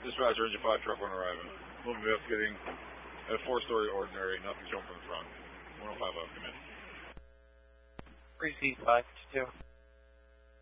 Dispatcher, engine 5, truck 1 arriving. Moving up, getting a 4-story ordinary, nothing showing from the front. 105 up, come in. Receive 5-2.